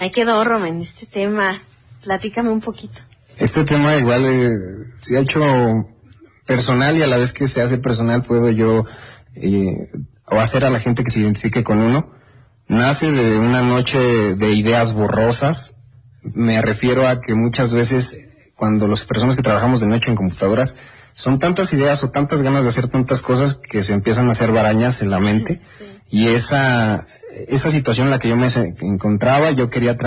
Ahí quedó, Romen, este tema. Platícame un poquito. Este tema igual se ha hecho personal y a la vez que se hace personal puedo yo o hacer a la gente que se identifique con uno. Nace de una noche de ideas borrosas. Me refiero a que muchas veces cuando las personas que trabajamos de noche en computadoras son tantas ideas o tantas ganas de hacer tantas cosas que se empiezan a hacer barañas en la mente. Sí. Y esa situación en la que yo me encontraba, yo quería